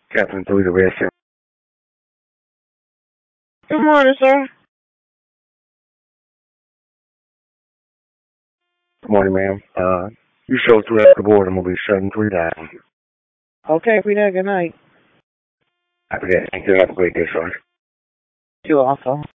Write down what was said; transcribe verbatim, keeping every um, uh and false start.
Captain Toledo Racing. Good morning, sir. Good morning, ma'am. Uh, you show throughout the board, I'm going to be shutting three down. Okay, we there. Good night. Happy day. Thank you. Have a great day, sir. You also.